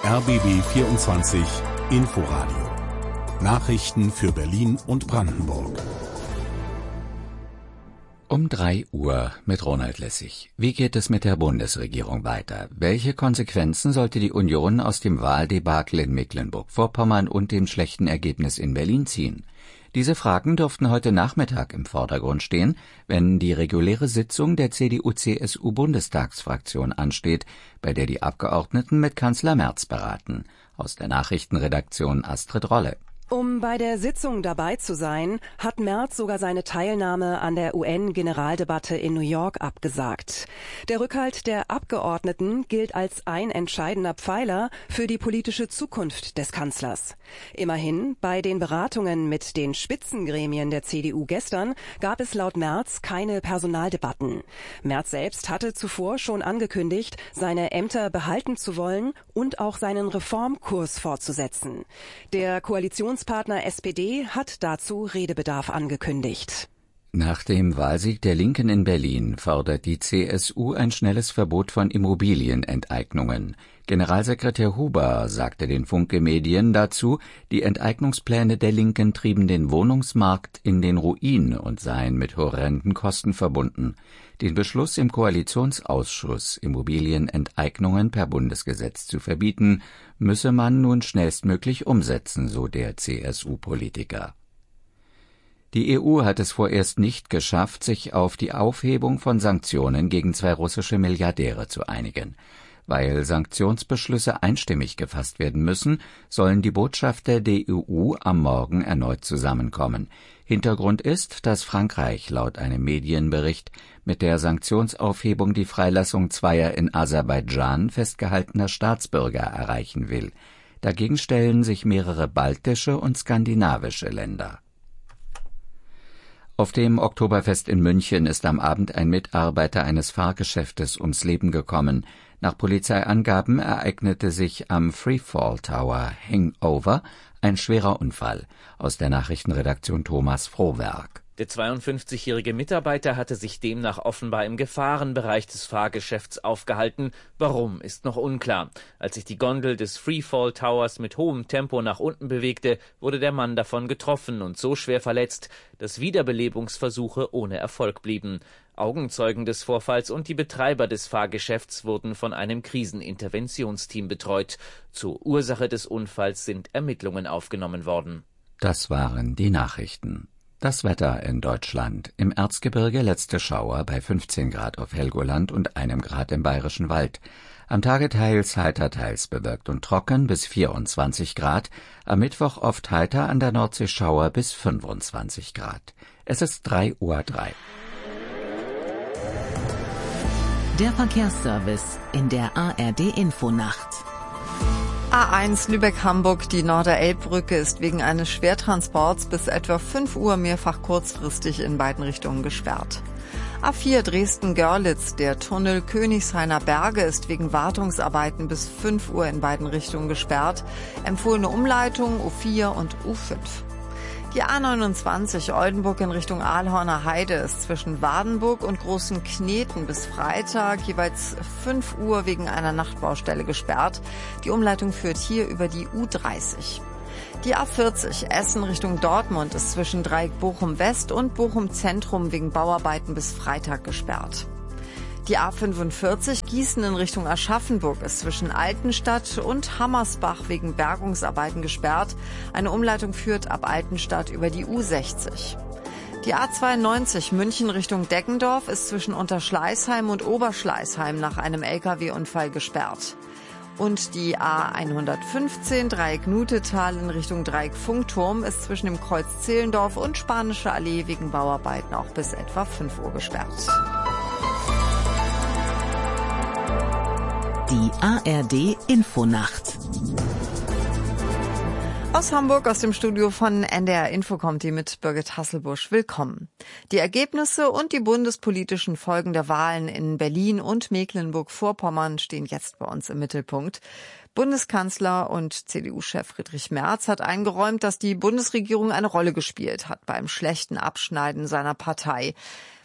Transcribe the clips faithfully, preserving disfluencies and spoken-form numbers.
R B B vierundzwanzig Inforadio. Nachrichten für Berlin und Brandenburg. Um drei Uhr mit Ronald Lessig. Wie geht es mit der Bundesregierung weiter? Welche Konsequenzen sollte die Union aus dem Wahldebakel in Mecklenburg-Vorpommern und dem schlechten Ergebnis in Berlin ziehen? Diese Fragen dürften heute Nachmittag im Vordergrund stehen, wenn die reguläre Sitzung der C D U-C S U-Bundestagsfraktion ansteht, bei der die Abgeordneten mit Kanzler Merz beraten. Aus der Nachrichtenredaktion Astrid Rolle. Um bei der Sitzung dabei zu sein, hat Merz sogar seine Teilnahme an der U N-Generaldebatte in New York abgesagt. Der Rückhalt der Abgeordneten gilt als ein entscheidender Pfeiler für die politische Zukunft des Kanzlers. Immerhin, bei den Beratungen mit den Spitzengremien der C D U gestern gab es laut Merz keine Personaldebatten. Merz selbst hatte zuvor schon angekündigt, seine Ämter behalten zu wollen und auch seinen Reformkurs fortzusetzen. Der Koalitionspartner S P D hat dazu Redebedarf angekündigt. Nach dem Wahlsieg der Linken in Berlin fordert die C S U ein schnelles Verbot von Immobilienenteignungen. Generalsekretär Huber sagte den Funke-Medien dazu, die Enteignungspläne der Linken trieben den Wohnungsmarkt in den Ruin und seien mit horrenden Kosten verbunden. Den Beschluss im Koalitionsausschuss, Immobilienenteignungen per Bundesgesetz zu verbieten, müsse man nun schnellstmöglich umsetzen, so der C S U-Politiker. Die E U hat es vorerst nicht geschafft, sich auf die Aufhebung von Sanktionen gegen zwei russische Milliardäre zu einigen. Weil Sanktionsbeschlüsse einstimmig gefasst werden müssen, sollen die Botschafter der E U am Morgen erneut zusammenkommen. Hintergrund ist, dass Frankreich laut einem Medienbericht mit der Sanktionsaufhebung die Freilassung zweier in Aserbaidschan festgehaltener Staatsbürger erreichen will. Dagegen stellen sich mehrere baltische und skandinavische Länder. Auf dem Oktoberfest in München ist am Abend ein Mitarbeiter eines Fahrgeschäftes ums Leben gekommen. Nach Polizeiangaben ereignete sich am Freefall Tower Hangover ein schwerer Unfall. Aus der Nachrichtenredaktion Thomas Frohwerk. Der zweiundfünfzigjährige Mitarbeiter hatte sich demnach offenbar im Gefahrenbereich des Fahrgeschäfts aufgehalten. Warum, ist noch unklar. Als sich die Gondel des Freefall Towers mit hohem Tempo nach unten bewegte, wurde der Mann davon getroffen und so schwer verletzt, dass Wiederbelebungsversuche ohne Erfolg blieben. Augenzeugen des Vorfalls und die Betreiber des Fahrgeschäfts wurden von einem Kriseninterventionsteam betreut. Zur Ursache des Unfalls sind Ermittlungen aufgenommen worden. Das waren die Nachrichten. Das Wetter in Deutschland. Im Erzgebirge letzte Schauer bei fünfzehn Grad auf Helgoland und einem Grad im Bayerischen Wald. Am Tage teils heiter, teils bewölkt und trocken bis vierundzwanzig Grad. Am Mittwoch oft heiter, an der Nordsee Schauer bis fünfundzwanzig Grad. Es ist drei Uhr drei. Der Verkehrsservice in der A R D-Infonacht. A eins Lübeck-Hamburg, die Norderelbbrücke ist wegen eines Schwertransports bis etwa fünf Uhr mehrfach kurzfristig in beiden Richtungen gesperrt. A vier Dresden-Görlitz, der Tunnel Königshainer Berge ist wegen Wartungsarbeiten bis fünf Uhr in beiden Richtungen gesperrt. Empfohlene Umleitung U vier und U fünf. Die A neunundzwanzig Oldenburg in Richtung Aalhorner Heide ist zwischen Wadenburg und Großen Kneten bis Freitag jeweils fünf Uhr wegen einer Nachtbaustelle gesperrt. Die Umleitung führt hier über die U dreißig. Die A vierzig Essen Richtung Dortmund ist zwischen Dreieck Bochum West und Bochum Zentrum wegen Bauarbeiten bis Freitag gesperrt. Die A fünfundvierzig Gießen in Richtung Aschaffenburg ist zwischen Altenstadt und Hammersbach wegen Bergungsarbeiten gesperrt. Eine Umleitung führt ab Altenstadt über die U sechzig. Die A zweiundneunzig München Richtung Deggendorf ist zwischen Unterschleißheim und Oberschleißheim nach einem L K W-Unfall gesperrt. Und die A hundertfünfzehn Dreieck Nutetal in Richtung Dreieck Funkturm ist zwischen dem Kreuz Zehlendorf und Spanische Allee wegen Bauarbeiten auch bis etwa fünf Uhr gesperrt. Die A R D-Infonacht. Aus Hamburg, aus dem Studio von N D R Info kommt die mit Birgit Hasselbusch. Willkommen. Die Ergebnisse und die bundespolitischen Folgen der Wahlen in Berlin und Mecklenburg-Vorpommern stehen jetzt bei uns im Mittelpunkt. Bundeskanzler und C D U-Chef Friedrich Merz hat eingeräumt, dass die Bundesregierung eine Rolle gespielt hat beim schlechten Abschneiden seiner Partei.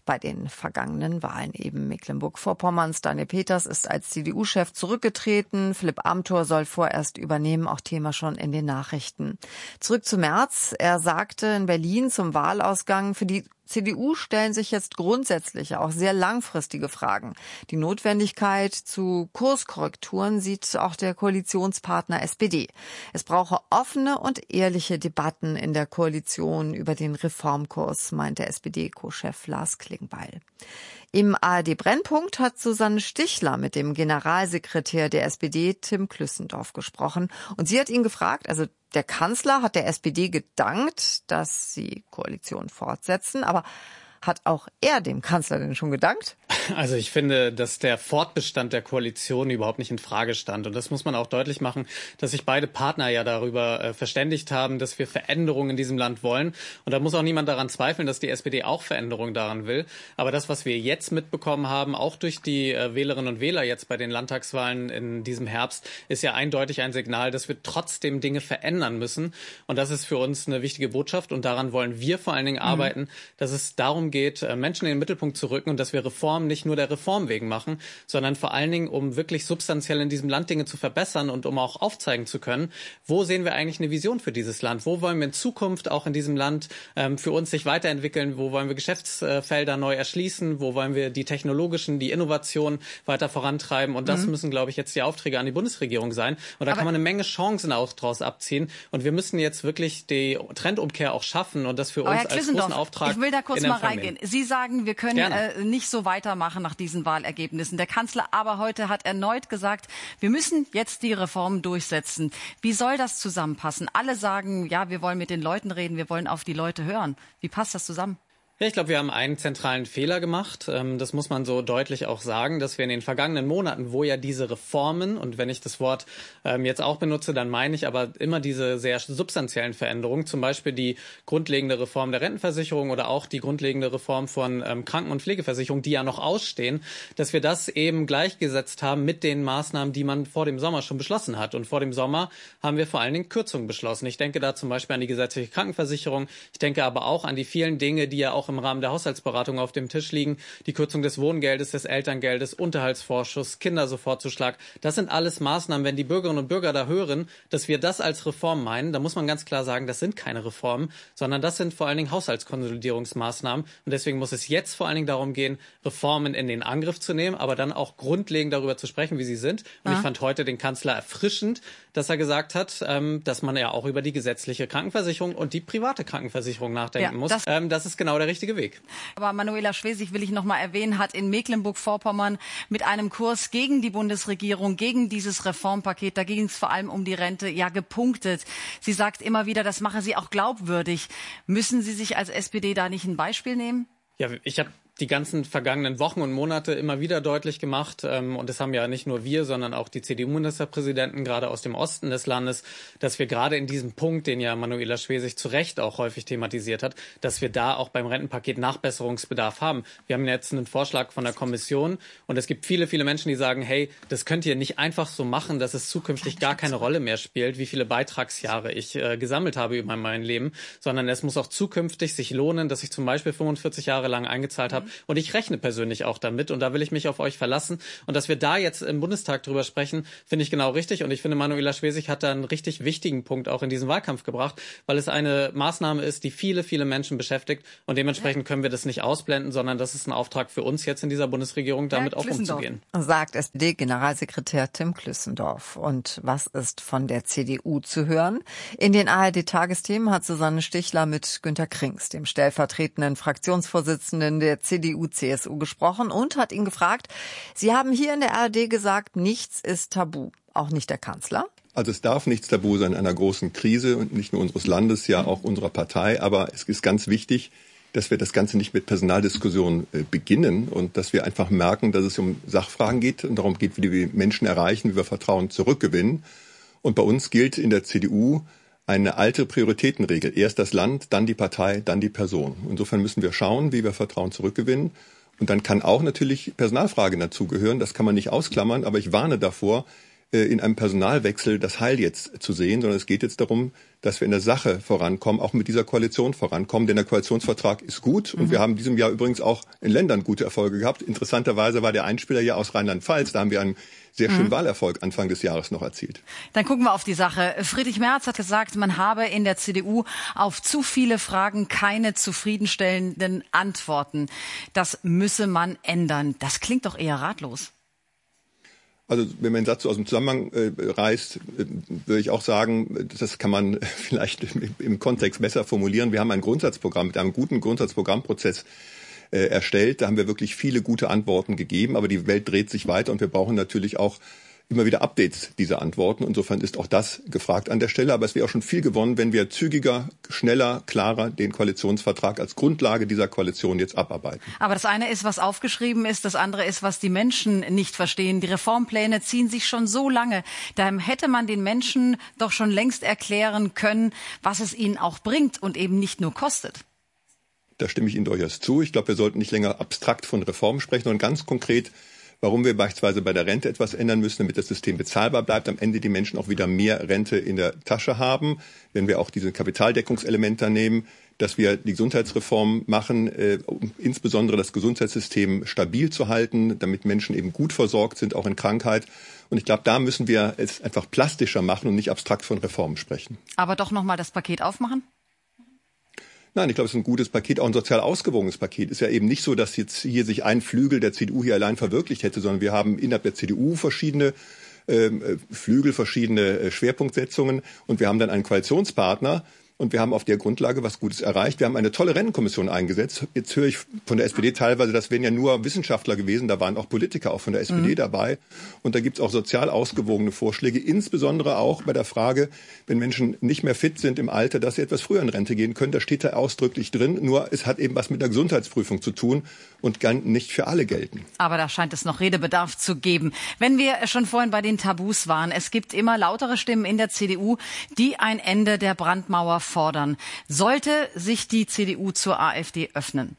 bei den vergangenen Wahlen eben. Mecklenburg-Vorpommerns Daniel Peters ist als C D U-Chef zurückgetreten. Philipp Amthor soll vorerst übernehmen, auch Thema schon in den Nachrichten. Zurück zu Merz. Er sagte in Berlin zum Wahlausgang, für die C D U stellen sich jetzt grundsätzliche, auch sehr langfristige Fragen. Die Notwendigkeit zu Kurskorrekturen sieht auch der Koalitionspartner S P D. Es brauche offene und ehrliche Debatten in der Koalition über den Reformkurs, meint der S P D-Co-Chef Lars Klingbeil. Im A R D-Brennpunkt hat Susanne Stichler mit dem Generalsekretär der S P D, Tim Klüssendorf, gesprochen. Und sie hat ihn gefragt, also der Kanzler hat der S P D gedankt, dass sie Koalition fortsetzen, aber hat auch er dem Kanzler denn schon gedankt? Also ich finde, dass der Fortbestand der Koalition überhaupt nicht in Frage stand. Und das muss man auch deutlich machen, dass sich beide Partner ja darüber äh, verständigt haben, dass wir Veränderungen in diesem Land wollen. Und da muss auch niemand daran zweifeln, dass die S P D auch Veränderungen daran will. Aber das, was wir jetzt mitbekommen haben, auch durch die äh, Wählerinnen und Wähler jetzt bei den Landtagswahlen in diesem Herbst, ist ja eindeutig ein Signal, dass wir trotzdem Dinge verändern müssen. Und das ist für uns eine wichtige Botschaft. Und daran wollen wir vor allen Dingen mhm. arbeiten, dass es darum geht, Menschen in den Mittelpunkt zu rücken und dass wir Reformen nicht nur der Reform wegen machen, sondern vor allen Dingen, um wirklich substanziell in diesem Land Dinge zu verbessern und um auch aufzeigen zu können, wo sehen wir eigentlich eine Vision für dieses Land? Wo wollen wir in Zukunft auch in diesem Land ähm, für uns sich weiterentwickeln? Wo wollen wir Geschäftsfelder neu erschließen? Wo wollen wir die technologischen, die Innovationen weiter vorantreiben? Und das mhm. müssen, glaube ich, jetzt die Aufträge an die Bundesregierung sein. Und da Aber kann man eine Menge Chancen auch draus abziehen. Und wir müssen jetzt wirklich die Trendumkehr auch schaffen und das für uns als großen Auftrag ich will da kurz mal reingehen. Sie sagen, wir können äh, nicht so weitermachen nach diesen Wahlergebnissen. Der Kanzler aber heute hat erneut gesagt, wir müssen jetzt die Reformen durchsetzen. Wie soll das zusammenpassen? Alle sagen, ja, wir wollen mit den Leuten reden, wir wollen auf die Leute hören. Wie passt das zusammen? Ja, ich glaube, wir haben einen zentralen Fehler gemacht. Das muss man so deutlich auch sagen, dass wir in den vergangenen Monaten, wo ja diese Reformen, und wenn ich das Wort jetzt auch benutze, dann meine ich aber immer diese sehr substanziellen Veränderungen, zum Beispiel die grundlegende Reform der Rentenversicherung oder auch die grundlegende Reform von Kranken- und Pflegeversicherung, die ja noch ausstehen, dass wir das eben gleichgesetzt haben mit den Maßnahmen, die man vor dem Sommer schon beschlossen hat. Und vor dem Sommer haben wir vor allen Dingen Kürzungen beschlossen. Ich denke da zum Beispiel an die gesetzliche Krankenversicherung. Ich denke aber auch an die vielen Dinge, die ja auch im Rahmen der Haushaltsberatung auf dem Tisch liegen. Die Kürzung des Wohngeldes, des Elterngeldes, Unterhaltsvorschuss, Kindersofortzuschlag. Das sind alles Maßnahmen. Wenn die Bürgerinnen und Bürger da hören, dass wir das als Reform meinen, dann muss man ganz klar sagen, das sind keine Reformen, sondern das sind vor allen Dingen Haushaltskonsolidierungsmaßnahmen. Und deswegen muss es jetzt vor allen Dingen darum gehen, Reformen in den Angriff zu nehmen, aber dann auch grundlegend darüber zu sprechen, wie sie sind. Und ah. ich fand heute den Kanzler erfrischend, dass er gesagt hat, ähm, dass man ja auch über die gesetzliche Krankenversicherung und die private Krankenversicherung nachdenken ja, muss. Das, ähm, das ist genau der richtige Weg. Aber Manuela Schwesig, will ich noch mal erwähnen, hat in Mecklenburg-Vorpommern mit einem Kurs gegen die Bundesregierung, gegen dieses Reformpaket, da ging es vor allem um die Rente, ja gepunktet. Sie sagt immer wieder, das mache sie auch glaubwürdig. Müssen Sie sich als S P D da nicht ein Beispiel nehmen? Ja, ich habe die ganzen vergangenen Wochen und Monate immer wieder deutlich gemacht, ähm, und das haben ja nicht nur wir, sondern auch die C D U-Ministerpräsidenten gerade aus dem Osten des Landes, dass wir gerade in diesem Punkt, den ja Manuela Schwesig zu Recht auch häufig thematisiert hat, dass wir da auch beim Rentenpaket Nachbesserungsbedarf haben. Wir haben jetzt einen Vorschlag von der Kommission und es gibt viele, viele Menschen, die sagen, hey, das könnt ihr nicht einfach so machen, dass es zukünftig gar keine Rolle mehr spielt, wie viele Beitragsjahre ich äh, gesammelt habe über mein Leben, sondern es muss auch zukünftig sich lohnen, dass ich zum Beispiel fünfundvierzig Jahre lang eingezahlt habe. Und ich rechne persönlich auch damit und da will ich mich auf euch verlassen. Und dass wir da jetzt im Bundestag drüber sprechen, finde ich genau richtig. Und ich finde, Manuela Schwesig hat da einen richtig wichtigen Punkt auch in diesen Wahlkampf gebracht, weil es eine Maßnahme ist, die viele, viele Menschen beschäftigt. Und dementsprechend können wir das nicht ausblenden, sondern das ist ein Auftrag für uns jetzt in dieser Bundesregierung, damit ja, auch umzugehen. Sagt S P D-Generalsekretär Tim Klüssendorf. Und was ist von der C D U zu hören? In den A R D-Tagesthemen hat Susanne Stichler mit Günter Krings, dem stellvertretenden Fraktionsvorsitzenden der C D U C S U, gesprochen und hat ihn gefragt, Sie haben hier in der A R D gesagt, nichts ist tabu, auch nicht der Kanzler. Also es darf nichts tabu sein in einer großen Krise und nicht nur unseres Landes, ja auch unserer Partei, aber es ist ganz wichtig, dass wir das Ganze nicht mit Personaldiskussionen äh, beginnen und dass wir einfach merken, dass es um Sachfragen geht und darum geht, wie wir Menschen erreichen, wie wir Vertrauen zurückgewinnen. Und bei uns gilt in der C D U eine alte Prioritätenregel. Erst das Land, dann die Partei, dann die Person. Insofern müssen wir schauen, wie wir Vertrauen zurückgewinnen. Und dann kann auch natürlich Personalfragen dazugehören. Das kann man nicht ausklammern, aber ich warne davor, in einem Personalwechsel das Heil jetzt zu sehen, sondern es geht jetzt darum, dass wir in der Sache vorankommen, auch mit dieser Koalition vorankommen, denn der Koalitionsvertrag ist gut und mhm. wir haben in diesem Jahr übrigens auch in Ländern gute Erfolge gehabt. Interessanterweise war der Einspieler ja aus Rheinland-Pfalz, da haben wir einen sehr schönen mhm. Wahlerfolg Anfang des Jahres noch erzielt. Dann gucken wir auf die Sache. Friedrich Merz hat gesagt, man habe in der C D U auf zu viele Fragen keine zufriedenstellenden Antworten. Das müsse man ändern. Das klingt doch eher ratlos. Also wenn man den Satz so aus dem Zusammenhang äh, reißt, äh, würde ich auch sagen, das kann man vielleicht im Kontext besser formulieren. Wir haben ein Grundsatzprogramm mit einem guten Grundsatzprogrammprozess äh, erstellt. Da haben wir wirklich viele gute Antworten gegeben, aber die Welt dreht sich weiter und wir brauchen natürlich auch immer wieder Updates dieser Antworten. Insofern ist auch das gefragt an der Stelle. Aber es wäre auch schon viel gewonnen, wenn wir zügiger, schneller, klarer den Koalitionsvertrag als Grundlage dieser Koalition jetzt abarbeiten. Aber das eine ist, was aufgeschrieben ist, das andere ist, was die Menschen nicht verstehen. Die Reformpläne ziehen sich schon so lange. Da hätte man den Menschen doch schon längst erklären können, was es ihnen auch bringt und eben nicht nur kostet. Da stimme ich Ihnen durchaus zu. Ich glaube, wir sollten nicht länger abstrakt von Reformen sprechen, sondern ganz konkret, warum wir beispielsweise bei der Rente etwas ändern müssen, damit das System bezahlbar bleibt, am Ende die Menschen auch wieder mehr Rente in der Tasche haben. Wenn wir auch diese Kapitaldeckungselemente nehmen, dass wir die Gesundheitsreform machen, äh, um insbesondere das Gesundheitssystem stabil zu halten, damit Menschen eben gut versorgt sind, auch in Krankheit. Und ich glaube, da müssen wir es einfach plastischer machen und nicht abstrakt von Reformen sprechen. Aber doch nochmal das Paket aufmachen? Nein, ich glaube, es ist ein gutes Paket, auch ein sozial ausgewogenes Paket. Es ist ja eben nicht so, dass jetzt hier sich ein Flügel der C D U hier allein verwirklicht hätte, sondern wir haben innerhalb der C D U verschiedene äh, Flügel, verschiedene äh, Schwerpunktsetzungen und wir haben dann einen Koalitionspartner und wir haben auf der Grundlage was Gutes erreicht. Wir haben eine tolle Rentenkommission eingesetzt. Jetzt höre ich von der S P D teilweise, das wären ja nur Wissenschaftler gewesen, da waren auch Politiker auch von der S P D mhm. dabei. Und da gibt es auch sozial ausgewogene Vorschläge, insbesondere auch bei der Frage, wenn Menschen nicht mehr fit sind im Alter, dass sie etwas früher in Rente gehen können. Da steht da ausdrücklich drin, nur es hat eben was mit der Gesundheitsprüfung zu tun und kann nicht für alle gelten. Aber da scheint es noch Redebedarf zu geben. Wenn wir schon vorhin bei den Tabus waren, es gibt immer lautere Stimmen in der C D U, die ein Ende der Brandmauer fordern. Sollte sich die C D U zur AfD öffnen?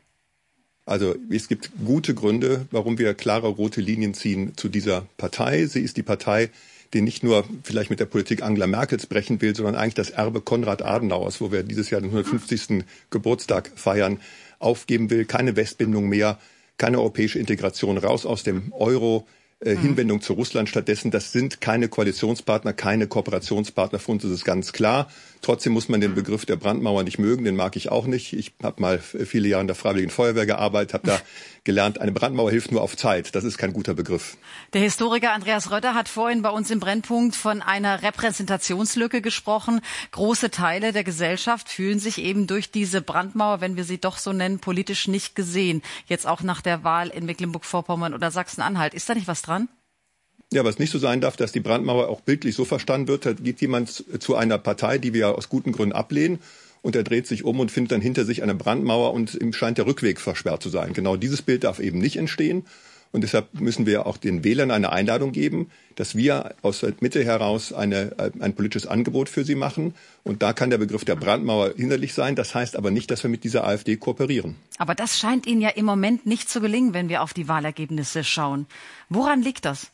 Also es gibt gute Gründe, warum wir klare rote Linien ziehen zu dieser Partei. Sie ist die Partei, die nicht nur vielleicht mit der Politik Angela Merkels brechen will, sondern eigentlich das Erbe Konrad Adenauers, wo wir dieses Jahr den hundertfünfzigsten Geburtstag feiern, aufgeben will. Keine Westbindung mehr, keine europäische Integration, raus aus dem Euro. Äh, mhm. Hinwendung zu Russland stattdessen, das sind keine Koalitionspartner, keine Kooperationspartner. Für uns ist es ganz klar. Trotzdem muss man den Begriff der Brandmauer nicht mögen, den mag ich auch nicht. Ich habe mal viele Jahre in der Freiwilligen Feuerwehr gearbeitet, habe da gelernt, eine Brandmauer hilft nur auf Zeit. Das ist kein guter Begriff. Der Historiker Andreas Rötter hat vorhin bei uns im Brennpunkt von einer Repräsentationslücke gesprochen. Große Teile der Gesellschaft fühlen sich eben durch diese Brandmauer, wenn wir sie doch so nennen, politisch nicht gesehen. Jetzt auch nach der Wahl in Mecklenburg-Vorpommern oder Sachsen-Anhalt. Ist da nicht was dran? Ja, was nicht so sein darf, dass die Brandmauer auch bildlich so verstanden wird, da geht jemand zu einer Partei, die wir aus guten Gründen ablehnen, und er dreht sich um und findet dann hinter sich eine Brandmauer und ihm scheint der Rückweg versperrt zu sein. Genau dieses Bild darf eben nicht entstehen. Und deshalb müssen wir auch den Wählern eine Einladung geben, dass wir aus der Mitte heraus eine, ein politisches Angebot für sie machen. Und da kann der Begriff der Brandmauer hinderlich sein. Das heißt aber nicht, dass wir mit dieser AfD kooperieren. Aber das scheint Ihnen ja im Moment nicht zu gelingen, wenn wir auf die Wahlergebnisse schauen. Woran liegt das?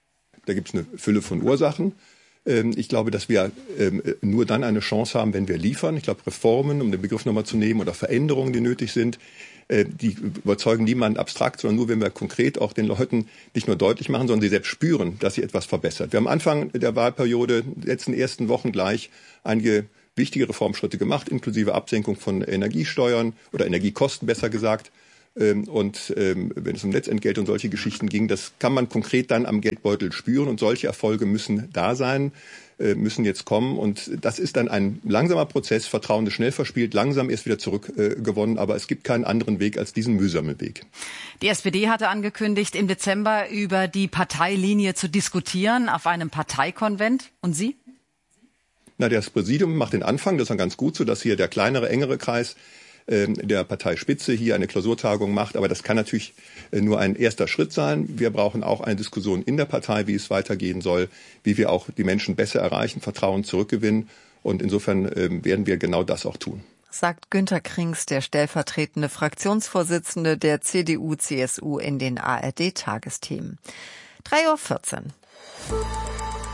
Da gibt es eine Fülle von Ursachen. Ich glaube, dass wir nur dann eine Chance haben, wenn wir liefern. Ich glaube, Reformen, um den Begriff nochmal zu nehmen, oder Veränderungen, die nötig sind, die überzeugen niemanden abstrakt, sondern nur, wenn wir konkret auch den Leuten nicht nur deutlich machen, sondern sie selbst spüren, dass sich etwas verbessert. Wir haben am Anfang der Wahlperiode, in den letzten ersten Wochen gleich, einige wichtige Reformschritte gemacht, inklusive Absenkung von Energiesteuern oder Energiekosten, besser gesagt. Und ähm, wenn es um Netzentgelt und solche Geschichten ging, das kann man konkret dann am Geldbeutel spüren. Und solche Erfolge müssen da sein, äh, müssen jetzt kommen. Und das ist dann ein langsamer Prozess. Vertrauen ist schnell verspielt, langsam erst wieder zurückgewonnen. Äh, Aber es gibt keinen anderen Weg als diesen mühsamen Weg. Die S P D hatte angekündigt, im Dezember über die Parteilinie zu diskutieren auf einem Parteikonvent. Und Sie? Na, das Präsidium macht den Anfang. Das ist dann ganz gut so, dass hier der kleinere, engere Kreis der Parteispitze hier eine Klausurtagung macht. Aber das kann natürlich nur ein erster Schritt sein. Wir brauchen auch eine Diskussion in der Partei, wie es weitergehen soll, wie wir auch die Menschen besser erreichen, Vertrauen zurückgewinnen. Und insofern werden wir genau das auch tun. Sagt Günter Krings, der stellvertretende Fraktionsvorsitzende der C D U C S U in den A R D-Tagesthemen. drei Uhr vierzehn.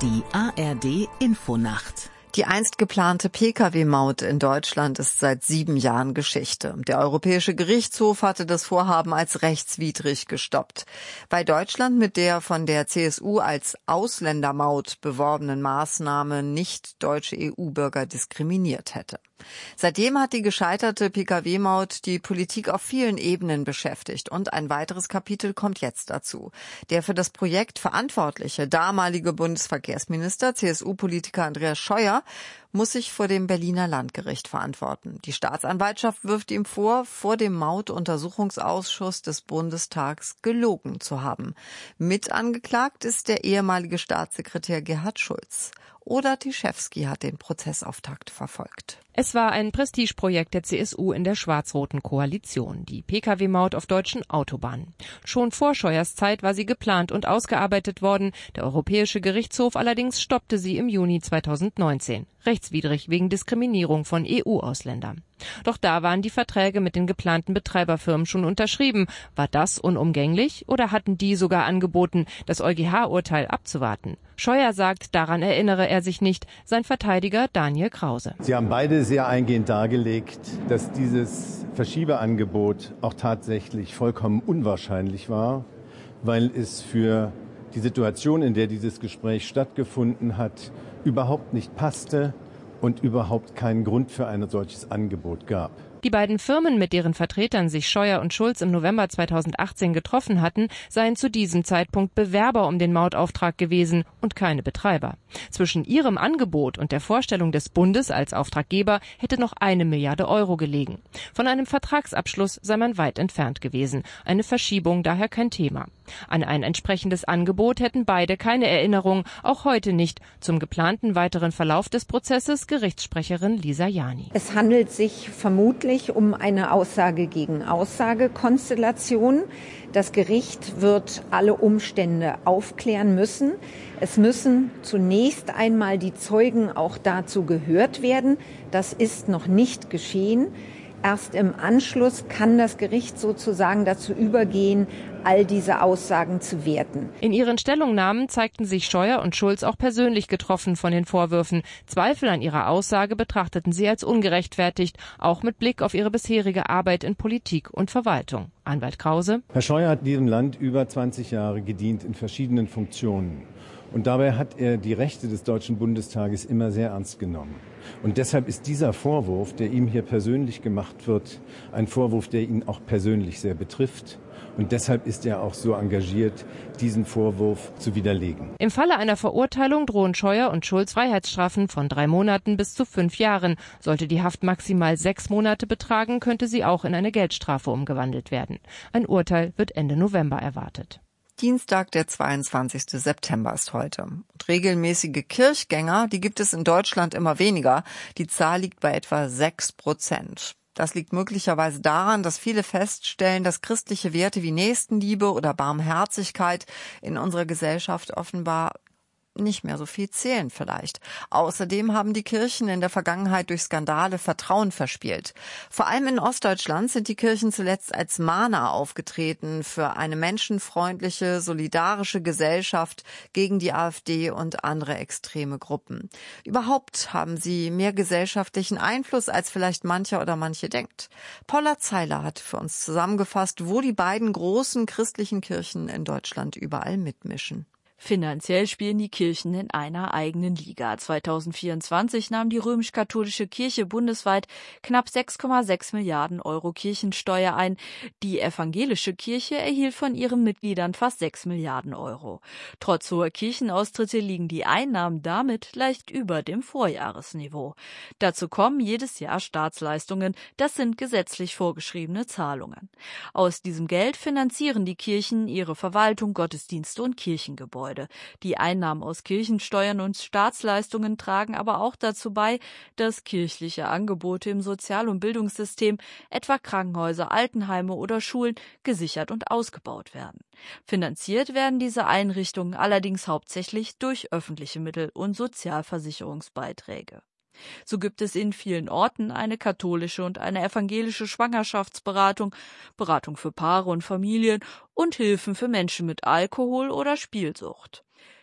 Die A R D Infonacht. Die einst geplante Pkw-Maut in Deutschland ist seit sieben Jahren Geschichte. Der Europäische Gerichtshof hatte das Vorhaben als rechtswidrig gestoppt, weil Deutschland mit der von der C S U als Ausländermaut beworbenen Maßnahme nicht deutsche E U-Bürger diskriminiert hätte. Seitdem hat die gescheiterte Pkw-Maut die Politik auf vielen Ebenen beschäftigt und ein weiteres Kapitel kommt jetzt dazu. Der für das Projekt verantwortliche damalige Bundesverkehrsminister, C S U-Politiker Andreas Scheuer, muss sich vor dem Berliner Landgericht verantworten. Die Staatsanwaltschaft wirft ihm vor, vor dem Mautuntersuchungsausschuss des Bundestags gelogen zu haben. Mit angeklagt ist der ehemalige Staatssekretär Gerhard Schulz. Oda Tischewski hat den Prozessauftakt verfolgt. Es war ein Prestigeprojekt der C S U in der schwarz-roten Koalition, die Pkw-Maut auf deutschen Autobahnen. Schon vor Scheuers Zeit war sie geplant und ausgearbeitet worden. Der Europäische Gerichtshof allerdings stoppte sie im Juni zweitausendneunzehn. Rechtswidrig wegen Diskriminierung von E U-Ausländern. Doch da waren die Verträge mit den geplanten Betreiberfirmen schon unterschrieben. War das unumgänglich oder hatten die sogar angeboten, das EuGH-Urteil abzuwarten? Scheuer sagt, daran erinnere er sich nicht. Sein Verteidiger Daniel Krause. Sie haben beide sehr eingehend dargelegt, dass dieses Verschiebeangebot auch tatsächlich vollkommen unwahrscheinlich war, weil es für die Situation, in der dieses Gespräch stattgefunden hat, überhaupt nicht passte und überhaupt keinen Grund für ein solches Angebot gab. Die beiden Firmen, mit deren Vertretern sich Scheuer und Schulz im November zweitausendachtzehn getroffen hatten, seien zu diesem Zeitpunkt Bewerber um den Mautauftrag gewesen und keine Betreiber. Zwischen ihrem Angebot und der Vorstellung des Bundes als Auftraggeber hätte noch eine Milliarde Euro gelegen. Von einem Vertragsabschluss sei man weit entfernt gewesen, eine Verschiebung daher kein Thema. An ein entsprechendes Angebot hätten beide keine Erinnerung, auch heute nicht. Zum geplanten weiteren Verlauf des Prozesses Gerichtssprecherin Lisa Jani. Es handelt sich vermutlich um eine Aussage gegen Aussage-Konstellation. Das Gericht wird alle Umstände aufklären müssen. Es müssen zunächst einmal die Zeugen auch dazu gehört werden. Das ist noch nicht geschehen. Erst im Anschluss kann das Gericht sozusagen dazu übergehen, all diese Aussagen zu werten. In ihren Stellungnahmen zeigten sich Scheuer und Schulz auch persönlich getroffen von den Vorwürfen. Zweifel an ihrer Aussage betrachteten sie als ungerechtfertigt, auch mit Blick auf ihre bisherige Arbeit in Politik und Verwaltung. Anwalt Krause. Herr Scheuer hat diesem Land über zwanzig Jahre gedient in verschiedenen Funktionen. Und dabei hat er die Rechte des Deutschen Bundestages immer sehr ernst genommen. Und deshalb ist dieser Vorwurf, der ihm hier persönlich gemacht wird, ein Vorwurf, der ihn auch persönlich sehr betrifft. Und deshalb ist er auch so engagiert, diesen Vorwurf zu widerlegen. Im Falle einer Verurteilung drohen Scheuer und Schulz Freiheitsstrafen von drei Monaten bis zu fünf Jahren. Sollte die Haft maximal sechs Monate betragen, könnte sie auch in eine Geldstrafe umgewandelt werden. Ein Urteil wird Ende November erwartet. Dienstag, der zweiundzwanzigste September ist heute. Und regelmäßige Kirchgänger, die gibt es in Deutschland immer weniger. Die Zahl liegt bei etwa sechs Prozent. Das liegt möglicherweise daran, dass viele feststellen, dass christliche Werte wie Nächstenliebe oder Barmherzigkeit in unserer Gesellschaft offenbar nicht mehr so viel zählen vielleicht. Außerdem haben die Kirchen in der Vergangenheit durch Skandale Vertrauen verspielt. Vor allem in Ostdeutschland sind die Kirchen zuletzt als Mahner aufgetreten für eine menschenfreundliche, solidarische Gesellschaft gegen die AfD und andere extreme Gruppen. Überhaupt haben sie mehr gesellschaftlichen Einfluss, als vielleicht mancher oder manche denkt. Paula Zeiler hat für uns zusammengefasst, wo die beiden großen christlichen Kirchen in Deutschland überall mitmischen. Finanziell spielen die Kirchen in einer eigenen Liga. zweitausendvierundzwanzig nahm die römisch-katholische Kirche bundesweit knapp sechs Komma sechs Milliarden Euro Kirchensteuer ein. Die evangelische Kirche erhielt von ihren Mitgliedern fast sechs Milliarden Euro. Trotz hoher Kirchenaustritte liegen die Einnahmen damit leicht über dem Vorjahresniveau. Dazu kommen jedes Jahr Staatsleistungen. Das sind gesetzlich vorgeschriebene Zahlungen. Aus diesem Geld finanzieren die Kirchen ihre Verwaltung, Gottesdienste und Kirchengebäude. Die Einnahmen aus Kirchensteuern und Staatsleistungen tragen aber auch dazu bei, dass kirchliche Angebote im Sozial- und Bildungssystem, etwa Krankenhäuser, Altenheime oder Schulen, gesichert und ausgebaut werden. Finanziert werden diese Einrichtungen allerdings hauptsächlich durch öffentliche Mittel und Sozialversicherungsbeiträge. So gibt es in vielen Orten eine katholische und eine evangelische Schwangerschaftsberatung, Beratung für Paare und Familien und Hilfen für Menschen mit Alkohol- oder Spielsucht.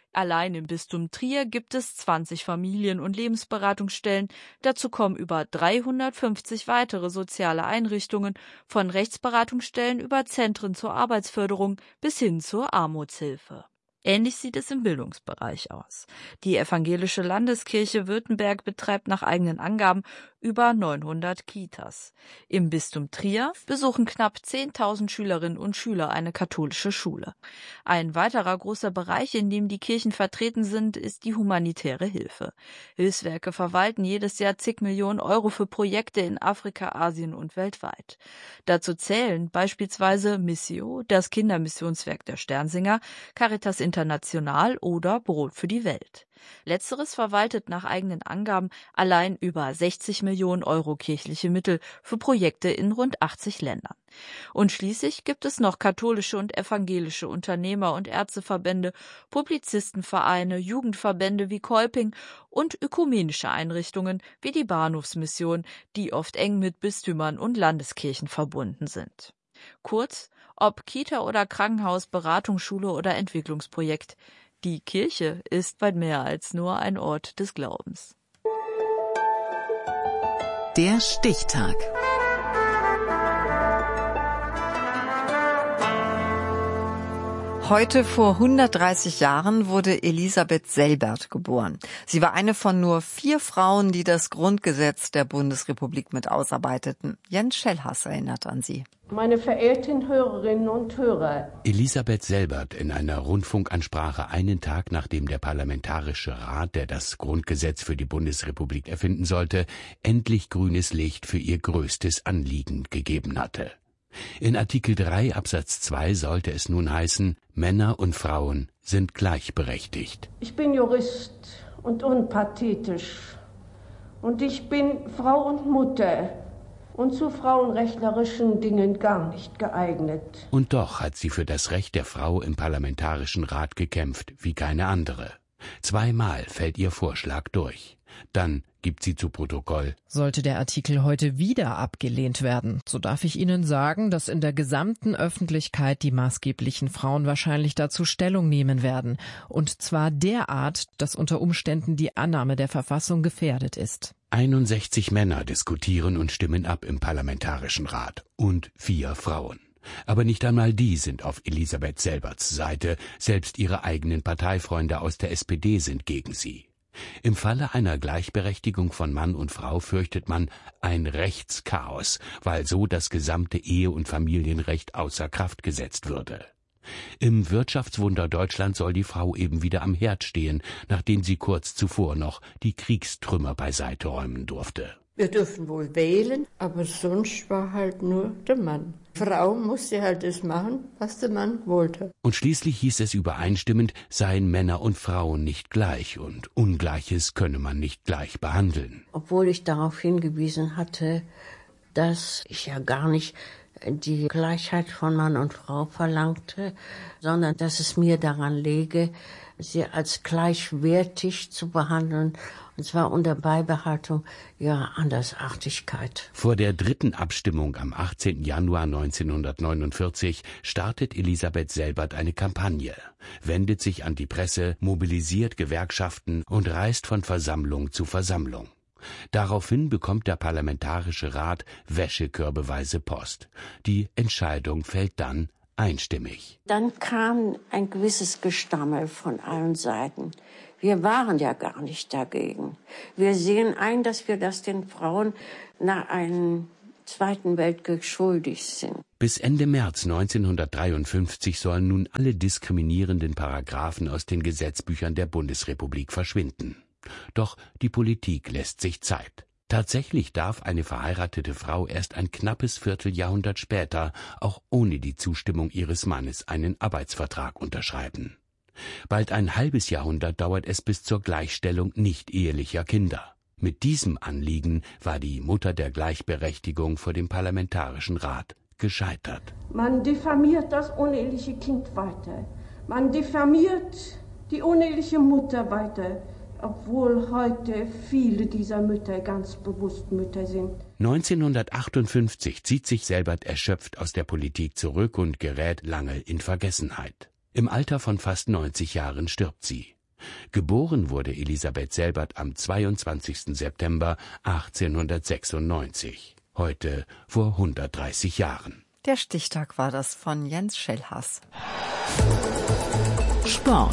Allein im Bistum Trier gibt es zwanzig Familien- und Lebensberatungsstellen. Dazu kommen über dreihundertfünfzig weitere soziale Einrichtungen, von Rechtsberatungsstellen über Zentren zur Arbeitsförderung bis hin zur Armutshilfe. Ähnlich sieht es im Bildungsbereich aus. Die Evangelische Landeskirche Württemberg betreibt nach eigenen Angaben über neunhundert Kitas. Im Bistum Trier besuchen knapp zehntausend Schülerinnen und Schüler eine katholische Schule. Ein weiterer großer Bereich, in dem die Kirchen vertreten sind, ist die humanitäre Hilfe. Hilfswerke verwalten jedes Jahr zig Millionen Euro für Projekte in Afrika, Asien und weltweit. Dazu zählen beispielsweise Missio, das Kindermissionswerk der Sternsinger, Caritas International oder Brot für die Welt. Letzteres verwaltet nach eigenen Angaben allein über sechzig Millionen Euro kirchliche Mittel für Projekte in rund achtzig Ländern. Und schließlich gibt es noch katholische und evangelische Unternehmer- und Ärzteverbände, Publizistenvereine, Jugendverbände wie Kolping und ökumenische Einrichtungen wie die Bahnhofsmission, die oft eng mit Bistümern und Landeskirchen verbunden sind. Kurz, ob Kita oder Krankenhaus, Beratungsschule oder Entwicklungsprojekt, die Kirche ist weit mehr als nur ein Ort des Glaubens. Der Stichtag. Heute vor hundertdreißig Jahren wurde Elisabeth Selbert geboren. Sie war eine von nur vier Frauen, die das Grundgesetz der Bundesrepublik mit ausarbeiteten. Jens Schellhaß erinnert an sie. Meine verehrten Hörerinnen und Hörer. Elisabeth Selbert in einer Rundfunkansprache einen Tag nachdem der Parlamentarische Rat, der das Grundgesetz für die Bundesrepublik erfinden sollte, endlich grünes Licht für ihr größtes Anliegen gegeben hatte. In Artikel drei Absatz zwei sollte es nun heißen, Männer und Frauen sind gleichberechtigt. Ich bin Jurist und unpathetisch. Und ich bin Frau und Mutter und zu frauenrechtlerischen Dingen gar nicht geeignet. Und doch hat sie für das Recht der Frau im Parlamentarischen Rat gekämpft, wie keine andere. Zweimal fällt ihr Vorschlag durch. Dann gibt sie zu Protokoll: Sollte der Artikel heute wieder abgelehnt werden, so darf ich Ihnen sagen, dass in der gesamten Öffentlichkeit die maßgeblichen Frauen wahrscheinlich dazu Stellung nehmen werden. Und zwar derart, dass unter Umständen die Annahme der Verfassung gefährdet ist. einundsechzig Männer diskutieren und stimmen ab im Parlamentarischen Rat und vier Frauen. Aber nicht einmal die sind auf Elisabeth Selberts Seite, selbst ihre eigenen Parteifreunde aus der S P D sind gegen sie. Im Falle einer Gleichberechtigung von Mann und Frau fürchtet man ein Rechtschaos, weil so das gesamte Ehe- und Familienrecht außer Kraft gesetzt würde. Im Wirtschaftswunder Deutschland soll die Frau eben wieder am Herd stehen, nachdem sie kurz zuvor noch die Kriegstrümmer beiseite räumen durfte. Wir dürfen wohl wählen, aber sonst war halt nur der Mann. Frau musste halt das machen, was der Mann wollte. Und schließlich hieß es übereinstimmend, seien Männer und Frauen nicht gleich und Ungleiches könne man nicht gleich behandeln. Obwohl ich darauf hingewiesen hatte, dass ich ja gar nicht die Gleichheit von Mann und Frau verlangte, sondern dass es mir daran läge, sie als gleichwertig zu behandeln, und zwar unter Beibehaltung ihrer Andersartigkeit. Vor der dritten Abstimmung am achtzehnten Januar neunzehnhundertneunundvierzig startet Elisabeth Selbert eine Kampagne, wendet sich an die Presse, mobilisiert Gewerkschaften und reist von Versammlung zu Versammlung. Daraufhin bekommt der Parlamentarische Rat wäschekörbeweise Post. Die Entscheidung fällt dann einstimmig. Dann kam ein gewisses Gestammel von allen Seiten. Wir waren ja gar nicht dagegen. Wir sehen ein, dass wir das den Frauen nach einem Zweiten Weltkrieg schuldig sind. Bis Ende März neunzehnhundertdreiundfünfzig sollen nun alle diskriminierenden Paragraphen aus den Gesetzbüchern der Bundesrepublik verschwinden. Doch die Politik lässt sich Zeit. Tatsächlich darf eine verheiratete Frau erst ein knappes Vierteljahrhundert später, auch ohne die Zustimmung ihres Mannes, einen Arbeitsvertrag unterschreiben. Bald ein halbes Jahrhundert dauert es bis zur Gleichstellung nicht-ehelicher Kinder. Mit diesem Anliegen war die Mutter der Gleichberechtigung vor dem Parlamentarischen Rat gescheitert. Man diffamiert das uneheliche Kind weiter. Man diffamiert die uneheliche Mutter weiter, obwohl heute viele dieser Mütter ganz bewusst Mütter sind. neunzehnhundertachtundfünfzig zieht sich Selbert erschöpft aus der Politik zurück und gerät lange in Vergessenheit. Im Alter von fast neunzig Jahren stirbt sie. Geboren wurde Elisabeth Selbert am zweiundzwanzigsten September achtzehnhundertsechsundneunzig, heute vor hundertdreißig Jahren. Der Stichtag war das von Jens Schellhaas. Sport.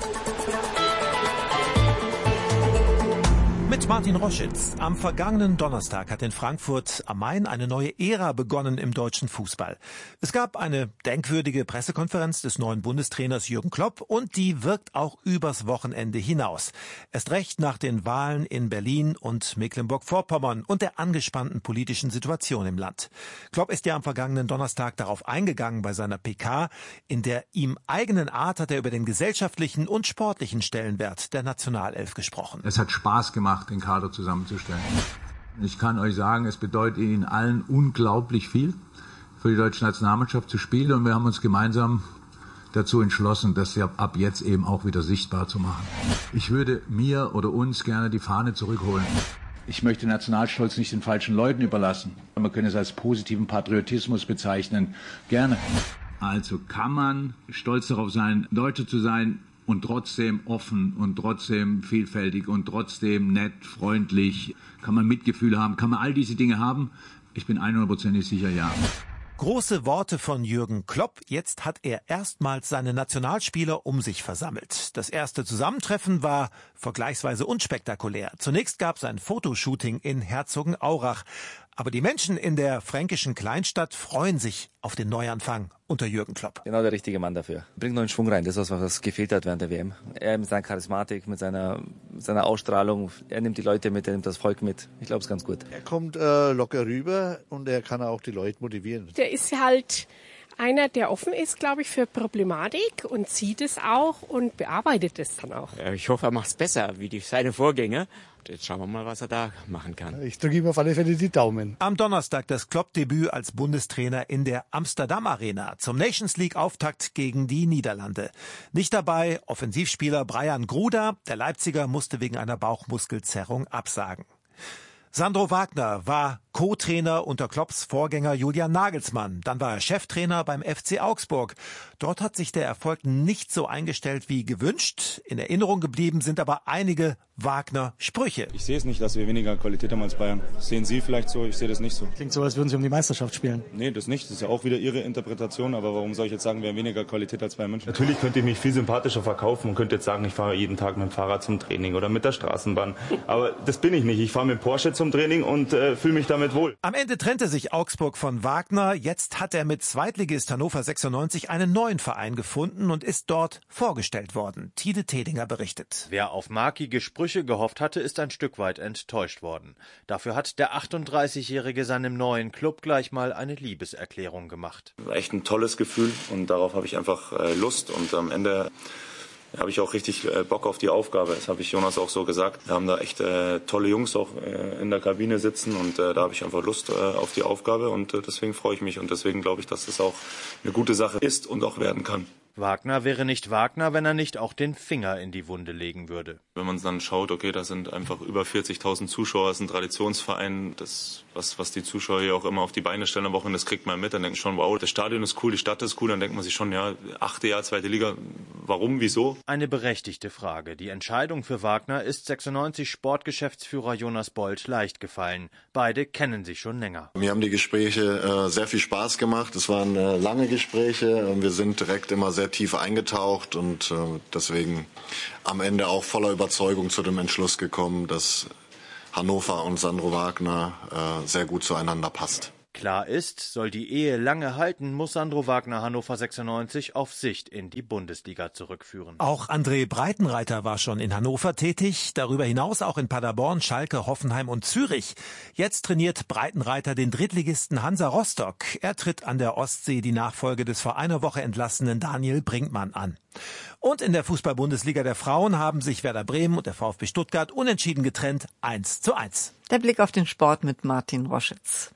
Mit Martin Roschitz. Am vergangenen Donnerstag hat in Frankfurt am Main eine neue Ära begonnen im deutschen Fußball. Es gab eine denkwürdige Pressekonferenz des neuen Bundestrainers Jürgen Klopp und die wirkt auch übers Wochenende hinaus. Erst recht nach den Wahlen in Berlin und Mecklenburg-Vorpommern und der angespannten politischen Situation im Land. Klopp ist ja am vergangenen Donnerstag darauf eingegangen bei seiner P K. In der ihm eigenen Art hat er über den gesellschaftlichen und sportlichen Stellenwert der Nationalelf gesprochen. Es hat Spaß gemacht, den Kader zusammenzustellen. Ich kann euch sagen, es bedeutet Ihnen allen unglaublich viel, für die deutsche Nationalmannschaft zu spielen, und wir haben uns gemeinsam dazu entschlossen, das ja ab jetzt eben auch wieder sichtbar zu machen. Ich würde mir oder uns gerne die Fahne zurückholen. Ich möchte Nationalstolz nicht den falschen Leuten überlassen. Man könnte es als positiven Patriotismus bezeichnen. Gerne. Also kann man stolz darauf sein, Deutscher zu sein, und trotzdem offen und trotzdem vielfältig und trotzdem nett, freundlich. Kann man Mitgefühl haben? Kann man all diese Dinge haben? Ich bin hundertprozentig sicher, ja. Große Worte von Jürgen Klopp. Jetzt hat er erstmals seine Nationalspieler um sich versammelt. Das erste Zusammentreffen war vergleichsweise unspektakulär. Zunächst gab es ein Fotoshooting in Herzogenaurach. Aber die Menschen in der fränkischen Kleinstadt freuen sich auf den Neuanfang unter Jürgen Klopp. Genau der richtige Mann dafür. Bringt neuen Schwung rein, das ist was, was gefehlt hat während der W M. Er mit seiner Charismatik, mit seiner, seiner Ausstrahlung, er nimmt die Leute mit, er nimmt das Volk mit. Ich glaube, es ist ganz gut. Er kommt äh, locker rüber und er kann auch die Leute motivieren. Der ist halt einer, der offen ist, glaube ich, für Problematik und sieht es auch und bearbeitet es dann auch. Ich hoffe, er macht es besser wie die, seine Vorgänger. Jetzt schauen wir mal, was er da machen kann. Ich drücke ihm auf alle Fälle die Daumen. Am Donnerstag das Klopp-Debüt als Bundestrainer in der Amsterdam Arena zum Nations League-Auftakt gegen die Niederlande. Nicht dabei Offensivspieler Brian Gruda. Der Leipziger musste wegen einer Bauchmuskelzerrung absagen. Sandro Wagner war Co-Trainer unter Klopps Vorgänger Julian Nagelsmann. Dann war er Cheftrainer beim F C Augsburg. Dort hat sich der Erfolg nicht so eingestellt wie gewünscht. In Erinnerung geblieben sind aber einige Wagner-Sprüche. Ich sehe es nicht, dass wir weniger Qualität haben als Bayern. Sehen Sie vielleicht so? Ich sehe das nicht so. Klingt so, als würden Sie um die Meisterschaft spielen. Nee, das nicht. Das ist ja auch wieder Ihre Interpretation. Aber warum soll ich jetzt sagen, wir haben weniger Qualität als Bayern München? Natürlich könnte ich mich viel sympathischer verkaufen und könnte jetzt sagen, ich fahre jeden Tag mit dem Fahrrad zum Training oder mit der Straßenbahn. Aber das bin ich nicht. Ich fahre mit Porsche zum Training und äh, fühle mich damit wohl. Am Ende trennte sich Augsburg von Wagner. Jetzt hat er mit Zweitligist Hannover sechsundneunzig einen neuen Verein gefunden und ist dort vorgestellt worden. Tide Tedinger berichtet. Wer auf markige Sprüche gehofft hatte, ist ein Stück weit enttäuscht worden. Dafür hat der achtunddreißigjährige seinem neuen Club gleich mal eine Liebeserklärung gemacht. Echt ein tolles Gefühl und darauf habe ich einfach äh, Lust und am Ende habe ich auch richtig äh, Bock auf die Aufgabe. Das habe ich Jonas auch so gesagt. Wir haben da echt äh, tolle Jungs auch äh, in der Kabine sitzen und äh, da habe ich einfach Lust äh, auf die Aufgabe und äh, deswegen freue ich mich und deswegen glaube ich, dass das auch eine gute Sache ist und auch werden kann. Wagner wäre nicht Wagner, wenn er nicht auch den Finger in die Wunde legen würde. Wenn man dann schaut, okay, da sind einfach über vierzigtausend Zuschauer, das ist ein Traditionsverein, das, was, was die Zuschauer hier auch immer auf die Beine stellen am Wochenende, das kriegt man mit, dann denkt man schon, wow, das Stadion ist cool, die Stadt ist cool, dann denkt man sich schon, ja, achte Jahr, zweite Liga, warum, wieso? Eine berechtigte Frage. Die Entscheidung für Wagner ist sechsundneunzig Sportgeschäftsführer Jonas Bold leicht gefallen. Beide kennen sich schon länger. Mir haben die Gespräche äh, sehr viel Spaß gemacht, es waren äh, lange Gespräche, wir sind direkt immer sehr tief eingetaucht und äh, deswegen am Ende auch voller Überzeugung zu dem Entschluss gekommen, dass Hannover und Sandro Wagner äh, sehr gut zueinander passt. Klar ist, soll die Ehe lange halten, muss Sandro Wagner Hannover sechsundneunzig auf Sicht in die Bundesliga zurückführen. Auch André Breitenreiter war schon in Hannover tätig, darüber hinaus auch in Paderborn, Schalke, Hoffenheim und Zürich. Jetzt trainiert Breitenreiter den Drittligisten Hansa Rostock. Er tritt an der Ostsee die Nachfolge des vor einer Woche entlassenen Daniel Brinkmann an. Und in der Fußball-Bundesliga der Frauen haben sich Werder Bremen und der VfB Stuttgart unentschieden getrennt, eins zu eins. Der Blick auf den Sport mit Martin Roschitz.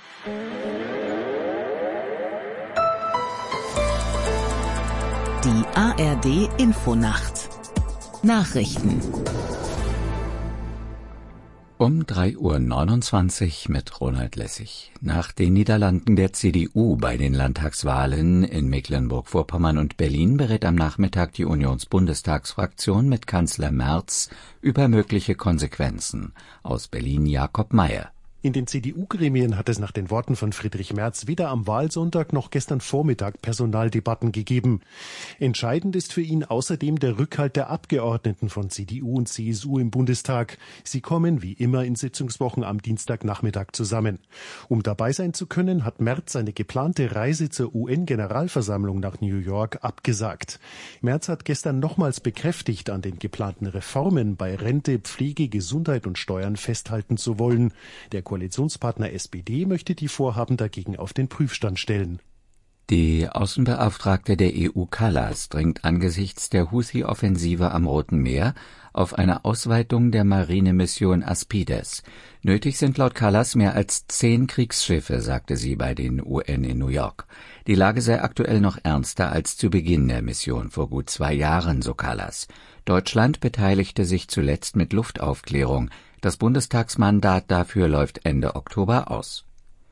Die A R D Infonacht. Nachrichten. Um drei Uhr neunundzwanzig mit Ronald Lessig. Nach den Niederlanden der C D U bei den Landtagswahlen in Mecklenburg-Vorpommern und Berlin berät am Nachmittag die Unionsbundestagsfraktion mit Kanzler Merz über mögliche Konsequenzen. Aus Berlin Jakob Mayer. In den C D U-Gremien hat es nach den Worten von Friedrich Merz weder am Wahlsonntag noch gestern Vormittag Personaldebatten gegeben. Entscheidend ist für ihn außerdem der Rückhalt der Abgeordneten von C D U und C S U im Bundestag. Sie kommen wie immer in Sitzungswochen am Dienstagnachmittag zusammen. Um dabei sein zu können, hat Merz seine geplante Reise zur U N-Generalversammlung nach New York abgesagt. Merz hat gestern nochmals bekräftigt, an den geplanten Reformen bei Rente, Pflege, Gesundheit und Steuern festhalten zu wollen. Der Koalitionspartner S P D möchte die Vorhaben dagegen auf den Prüfstand stellen. Die Außenbeauftragte der E U Kallas dringt angesichts der Houthi-Offensive am Roten Meer auf eine Ausweitung der Marinemission Aspides. Nötig sind laut Kallas mehr als zehn Kriegsschiffe, sagte sie bei den U N in New York. Die Lage sei aktuell noch ernster als zu Beginn der Mission vor gut zwei Jahren, so Kallas. Deutschland beteiligte sich zuletzt mit Luftaufklärung. Das Bundestagsmandat dafür läuft Ende Oktober aus.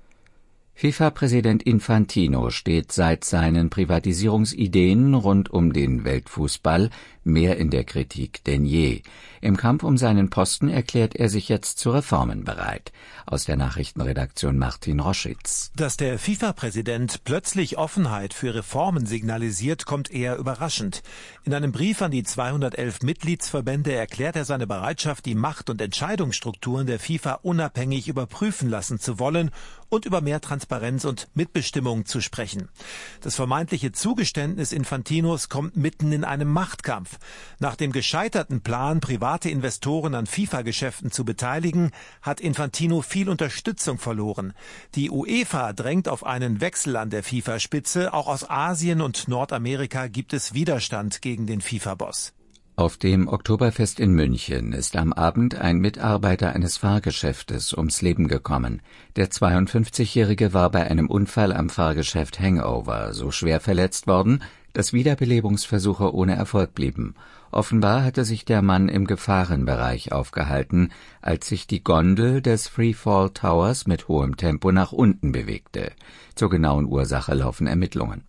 FIFA-Präsident Infantino steht seit seinen Privatisierungsideen rund um den Weltfußball mehr in der Kritik denn je. Im Kampf um seinen Posten erklärt er sich jetzt zu Reformen bereit. Aus der Nachrichtenredaktion Martin Roschitz. Dass der FIFA-Präsident plötzlich Offenheit für Reformen signalisiert, kommt eher überraschend. In einem Brief an die zweihundertelf Mitgliedsverbände erklärt er seine Bereitschaft, die Macht- und Entscheidungsstrukturen der FIFA unabhängig überprüfen lassen zu wollen und über mehr Transparenz und Mitbestimmung zu sprechen. Das vermeintliche Zugeständnis Infantinos kommt mitten in einem Machtkampf. Nach dem gescheiterten Plan, private Investoren an FIFA-Geschäften zu beteiligen, hat Infantino viel Unterstützung verloren. Die UEFA drängt auf einen Wechsel an der FIFA-Spitze. Auch aus Asien und Nordamerika gibt es Widerstand gegen den FIFA-Boss. Auf dem Oktoberfest in München ist am Abend ein Mitarbeiter eines Fahrgeschäftes ums Leben gekommen. Der zweiundfünfzigjährige war bei einem Unfall am Fahrgeschäft Hangover so schwer verletzt worden, dass Wiederbelebungsversuche ohne Erfolg blieben. Offenbar hatte sich der Mann im Gefahrenbereich aufgehalten, als sich die Gondel des Freefall Towers mit hohem Tempo nach unten bewegte. Zur genauen Ursache laufen Ermittlungen.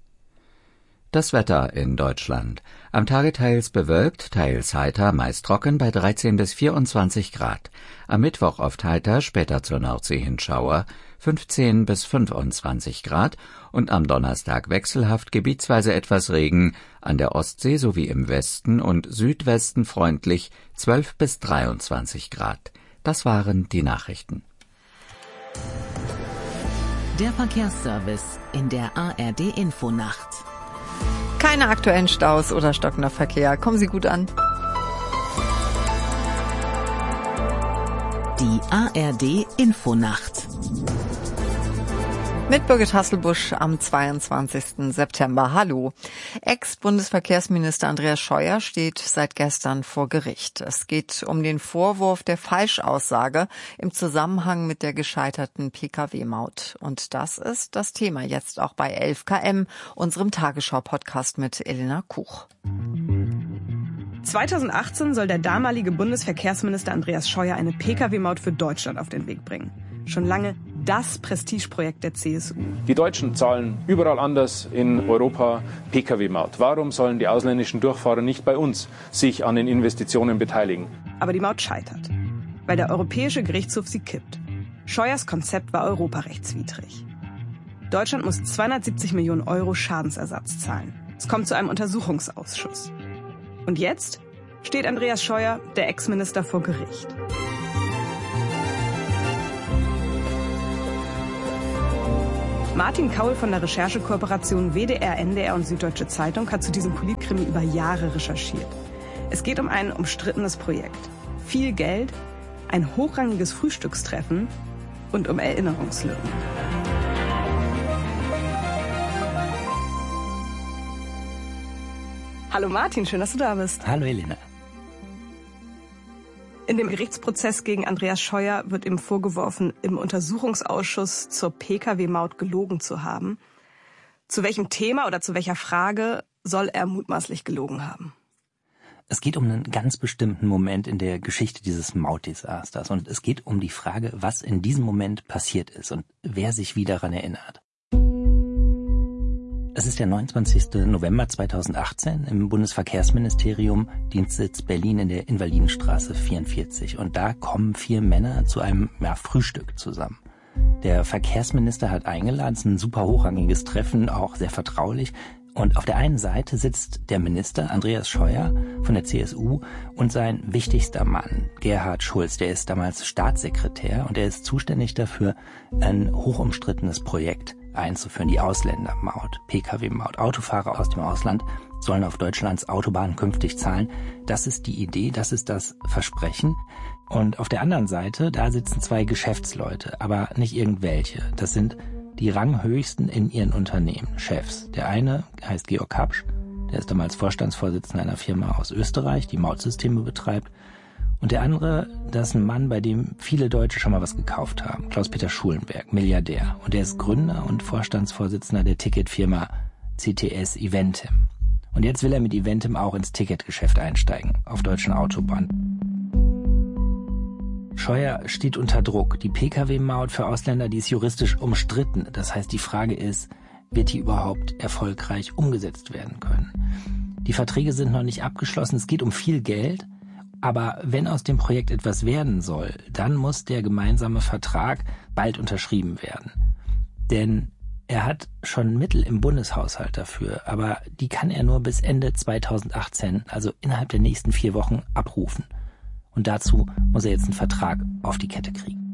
Das Wetter in Deutschland. Am Tage teils bewölkt, teils heiter, meist trocken bei dreizehn bis vierundzwanzig Grad. Am Mittwoch oft heiter, später zur Nordsee hin Schauer, fünfzehn bis fünfundzwanzig Grad und am Donnerstag wechselhaft, gebietsweise etwas Regen, an der Ostsee sowie im Westen und Südwesten freundlich zwölf bis dreiundzwanzig Grad. Das waren die Nachrichten. Der Verkehrsservice in der A R D-Infonacht. Keine aktuellen Staus oder stockender Verkehr. Kommen Sie gut an. Die A R D-Infonacht. Mit Birgit Hasselbusch am zweiundzwanzigsten September. Hallo. Ex-Bundesverkehrsminister Andreas Scheuer steht seit gestern vor Gericht. Es geht um den Vorwurf der Falschaussage im Zusammenhang mit der gescheiterten P K W-Maut. Und das ist das Thema jetzt auch bei elf K M, unserem Tagesschau-Podcast mit Elena Kuch. zweitausendachtzehn soll der damalige Bundesverkehrsminister Andreas Scheuer eine P K W-Maut für Deutschland auf den Weg bringen. Schon lange das Prestigeprojekt der C S U. Die Deutschen zahlen überall anders in Europa P K W-Maut. Warum sollen die ausländischen Durchfahrer nicht bei uns sich an den Investitionen beteiligen? Aber die Maut scheitert, weil der Europäische Gerichtshof sie kippt. Scheuers Konzept war europarechtswidrig. Deutschland muss zweihundertsiebzig Millionen Euro Schadensersatz zahlen. Es kommt zu einem Untersuchungsausschuss. Und jetzt steht Andreas Scheuer, der Ex-Minister, vor Gericht. Martin Kaul von der Recherchekooperation W D R, N D R und Süddeutsche Zeitung hat zu diesem Politkrimi über Jahre recherchiert. Es geht um ein umstrittenes Projekt. Viel Geld, ein hochrangiges Frühstückstreffen und um Erinnerungslücken. Hallo Martin, schön, dass du da bist. Hallo Elena. In dem Gerichtsprozess gegen Andreas Scheuer wird ihm vorgeworfen, im Untersuchungsausschuss zur P K W-Maut gelogen zu haben. Zu welchem Thema oder zu welcher Frage soll er mutmaßlich gelogen haben? Es geht um einen ganz bestimmten Moment in der Geschichte dieses Mautdesasters. Und es geht um die Frage, was in diesem Moment passiert ist und wer sich wie daran erinnert. Es ist der neunundzwanzigster November zweitausendachtzehn im Bundesverkehrsministerium, Dienstsitz Berlin in der Invalidenstraße vierundvierzig. Und da kommen vier Männer zu einem ja, Frühstück zusammen. Der Verkehrsminister hat eingeladen, es ist ein super hochrangiges Treffen, auch sehr vertraulich. Und auf der einen Seite sitzt der Minister Andreas Scheuer von der C S U und sein wichtigster Mann, Gerhard Schulz, der ist damals Staatssekretär und er ist zuständig dafür, ein hochumstrittenes Projekt einzuführen, die Ausländermaut, P K W-Maut. Autofahrer aus dem Ausland sollen auf Deutschlands Autobahnen künftig zahlen. Das ist die Idee, das ist das Versprechen. Und auf der anderen Seite, da sitzen zwei Geschäftsleute, aber nicht irgendwelche. Das sind die Ranghöchsten in ihren Unternehmen, Chefs. Der eine heißt Georg Kapsch, der ist damals Vorstandsvorsitzender einer Firma aus Österreich, die Mautsysteme betreibt. Und der andere, das ist ein Mann, bei dem viele Deutsche schon mal was gekauft haben, Klaus-Peter Schulenberg, Milliardär. Und der ist Gründer und Vorstandsvorsitzender der Ticketfirma C T S Eventim. Und jetzt will er mit Eventim auch ins Ticketgeschäft einsteigen, auf deutschen Autobahnen. Scheuer steht unter Druck. Die P K W-Maut für Ausländer, die ist juristisch umstritten. Das heißt, die Frage ist, wird die überhaupt erfolgreich umgesetzt werden können? Die Verträge sind noch nicht abgeschlossen. Es geht um viel Geld. Aber wenn aus dem Projekt etwas werden soll, dann muss der gemeinsame Vertrag bald unterschrieben werden. Denn er hat schon Mittel im Bundeshaushalt dafür, aber die kann er nur bis Ende zweitausendachtzehn, also innerhalb der nächsten vier Wochen, abrufen. Und dazu muss er jetzt einen Vertrag auf die Kette kriegen.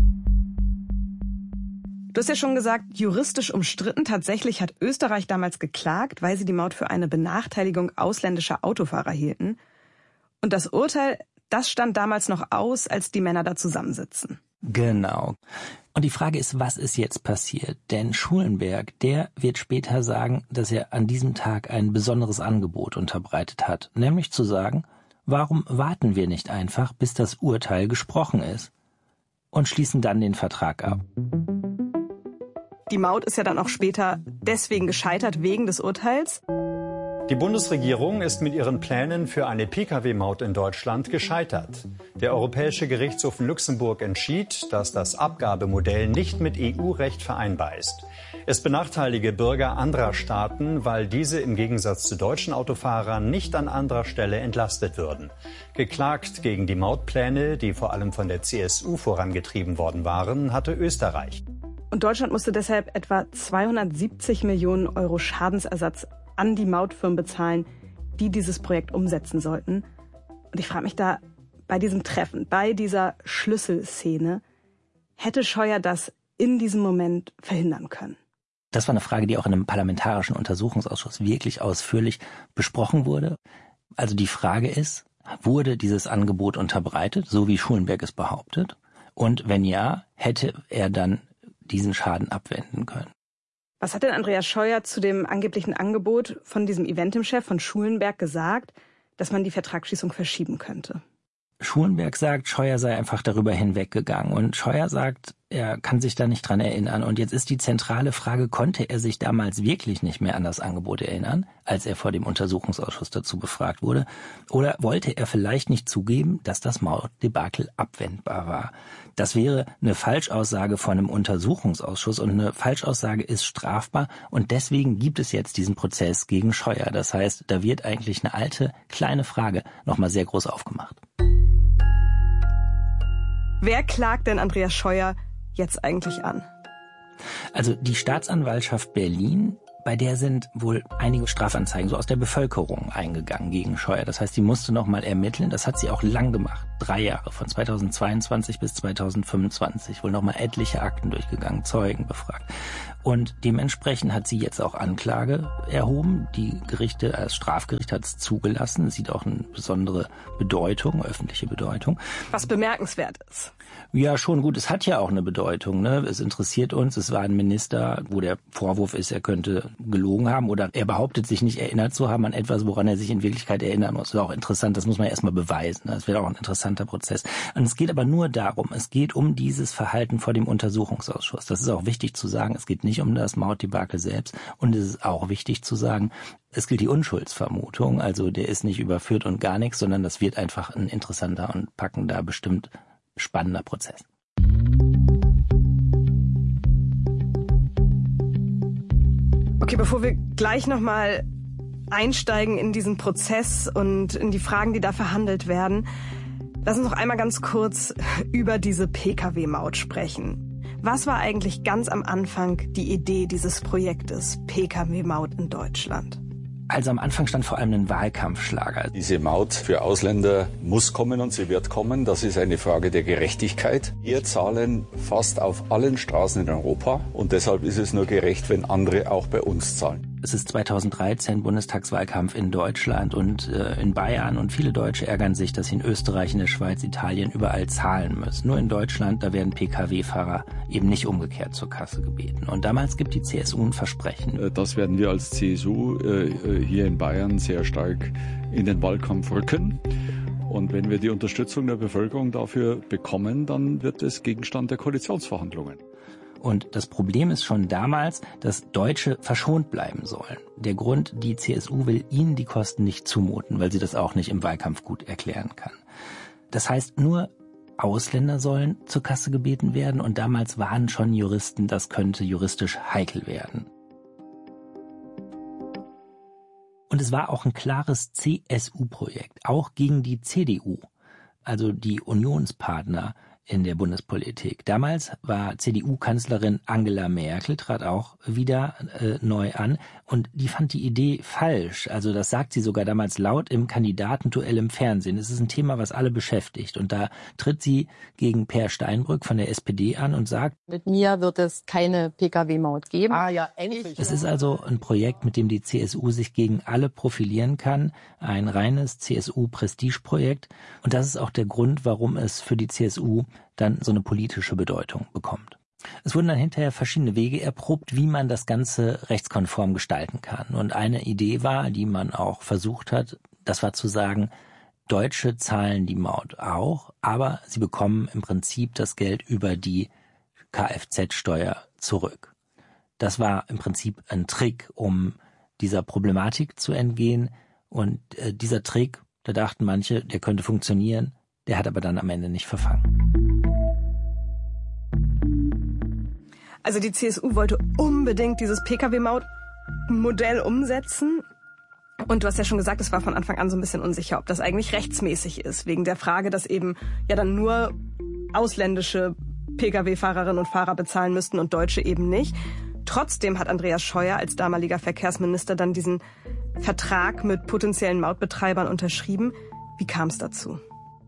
Du hast ja schon gesagt, juristisch umstritten. Tatsächlich hat Österreich damals geklagt, weil sie die Maut für eine Benachteiligung ausländischer Autofahrer hielten. Und das Urteil, das stand damals noch aus, als die Männer da zusammensitzen. Genau. Und die Frage ist, was ist jetzt passiert? Denn Schulenberg, der wird später sagen, dass er an diesem Tag ein besonderes Angebot unterbreitet hat. Nämlich zu sagen, warum warten wir nicht einfach, bis das Urteil gesprochen ist? Und schließen dann den Vertrag ab. Die Maut ist ja dann auch später deswegen gescheitert, wegen des Urteils. Die Bundesregierung ist mit ihren Plänen für eine P K W-Maut in Deutschland gescheitert. Der Europäische Gerichtshof in Luxemburg entschied, dass das Abgabemodell nicht mit E U-Recht vereinbar ist. Es benachteilige Bürger anderer Staaten, weil diese im Gegensatz zu deutschen Autofahrern nicht an anderer Stelle entlastet würden. Geklagt gegen die Mautpläne, die vor allem von der C S U vorangetrieben worden waren, hatte Österreich. Und Deutschland musste deshalb etwa zweihundertsiebzig Millionen Euro Schadensersatz an die Mautfirmen bezahlen, die dieses Projekt umsetzen sollten. Und ich frage mich da, bei diesem Treffen, bei dieser Schlüsselszene, hätte Scheuer das in diesem Moment verhindern können? Das war eine Frage, die auch in einem parlamentarischen Untersuchungsausschuss wirklich ausführlich besprochen wurde. Also die Frage ist, wurde dieses Angebot unterbreitet, so wie Schulenberg es behauptet? Und wenn ja, hätte er dann diesen Schaden abwenden können? Was hat denn Andreas Scheuer zu dem angeblichen Angebot von diesem Eventim-Chef von Schulenberg gesagt, dass man die Vertragsschließung verschieben könnte? Schulenberg sagt, Scheuer sei einfach darüber hinweggegangen. Und Scheuer sagt, er kann sich da nicht dran erinnern. Und jetzt ist die zentrale Frage, konnte er sich damals wirklich nicht mehr an das Angebot erinnern, als er vor dem Untersuchungsausschuss dazu befragt wurde? Oder wollte er vielleicht nicht zugeben, dass das Mautdebakel abwendbar war? Das wäre eine Falschaussage von einem Untersuchungsausschuss und eine Falschaussage ist strafbar. Und deswegen gibt es jetzt diesen Prozess gegen Scheuer. Das heißt, da wird eigentlich eine alte, kleine Frage nochmal sehr groß aufgemacht. Wer klagt denn Andreas Scheuer jetzt eigentlich an? Also die Staatsanwaltschaft Berlin, bei der sind wohl einige Strafanzeigen so aus der Bevölkerung eingegangen gegen Scheuer. Das heißt, die musste noch mal ermitteln. Das hat sie auch lang gemacht. Drei Jahre, von zweitausendzweiundzwanzig bis zweitausendfünfundzwanzig. Wohl noch mal etliche Akten durchgegangen, Zeugen befragt. Und dementsprechend hat sie jetzt auch Anklage erhoben. Die Gerichte, das Strafgericht hat es zugelassen. Es sieht auch eine besondere Bedeutung, öffentliche Bedeutung. Was bemerkenswert ist. Ja, schon gut. Es hat ja auch eine Bedeutung, ne? Es interessiert uns. Es war ein Minister, wo der Vorwurf ist, er könnte gelogen haben oder er behauptet, sich nicht erinnert zu haben an etwas, woran er sich in Wirklichkeit erinnern muss. Das ist auch interessant. Das muss man erstmal beweisen. Das wäre auch ein interessanter Prozess. Und es geht aber nur darum, es geht um dieses Verhalten vor dem Untersuchungsausschuss. Das ist auch wichtig zu sagen. Es geht nicht nicht um das Mautdebakel selbst. Und es ist auch wichtig zu sagen, es gilt die Unschuldsvermutung, also der ist nicht überführt und gar nichts, sondern das wird einfach ein interessanter und packender, bestimmt spannender Prozess. Okay, bevor wir gleich nochmal einsteigen in diesen Prozess und in die Fragen, die da verhandelt werden, lass uns noch einmal ganz kurz über diese Pkw-Maut sprechen. Was war eigentlich ganz am Anfang die Idee dieses Projektes Pkw-Maut in Deutschland? Also am Anfang stand vor allem ein Wahlkampfschlager. Diese Maut für Ausländer muss kommen und sie wird kommen. Das ist eine Frage der Gerechtigkeit. Wir zahlen fast auf allen Straßen in Europa und deshalb ist es nur gerecht, wenn andere auch bei uns zahlen. Es ist zweitausenddreizehn Bundestagswahlkampf in Deutschland und äh, in Bayern und viele Deutsche ärgern sich, dass sie in Österreich, in der Schweiz, Italien überall zahlen müssen. Nur in Deutschland, da werden Pkw-Fahrer eben nicht umgekehrt zur Kasse gebeten. Und damals gibt die C S U ein Versprechen. Das werden wir als C S U äh, hier in Bayern sehr stark in den Wahlkampf rücken. Und wenn wir die Unterstützung der Bevölkerung dafür bekommen, dann wird es Gegenstand der Koalitionsverhandlungen. Und das Problem ist schon damals, dass Deutsche verschont bleiben sollen. Der Grund, die C S U will ihnen die Kosten nicht zumuten, weil sie das auch nicht im Wahlkampf gut erklären kann. Das heißt, nur Ausländer sollen zur Kasse gebeten werden und damals waren schon Juristen, das könnte juristisch heikel werden. Und es war auch ein klares C S U-Projekt, auch gegen die C D U, also die Unionspartner in der Bundespolitik. Damals war C D U-Kanzlerin Angela Merkel, trat auch wieder äh, neu an und die fand die Idee falsch. Also das sagt sie sogar damals laut im Kandidatenduell im Fernsehen. Es ist ein Thema, was alle beschäftigt. Und da tritt sie gegen Peer Steinbrück von der S P D an und sagt, mit mir wird es keine Pkw-Maut geben. Ah ja, endlich. Es ist also ein Projekt, mit dem die C S U sich gegen alle profilieren kann. Ein reines C S U-Prestigeprojekt. Und das ist auch der Grund, warum es für die C S U dann so eine politische Bedeutung bekommt. Es wurden dann hinterher verschiedene Wege erprobt, wie man das Ganze rechtskonform gestalten kann. Und eine Idee war, die man auch versucht hat, das war zu sagen, Deutsche zahlen die Maut auch, aber sie bekommen im Prinzip das Geld über die Kfz-Steuer zurück. Das war im Prinzip ein Trick, um dieser Problematik zu entgehen. Und äh, dieser Trick, da dachten manche, der könnte funktionieren, der hat aber dann am Ende nicht verfangen. Also die C S U wollte unbedingt dieses Pkw-Maut-Modell umsetzen. Und du hast ja schon gesagt, es war von Anfang an so ein bisschen unsicher, ob das eigentlich rechtsmäßig ist. Wegen der Frage, dass eben ja dann nur ausländische Pkw-Fahrerinnen und Fahrer bezahlen müssten und Deutsche eben nicht. Trotzdem hat Andreas Scheuer als damaliger Verkehrsminister dann diesen Vertrag mit potenziellen Mautbetreibern unterschrieben. Wie kam es dazu?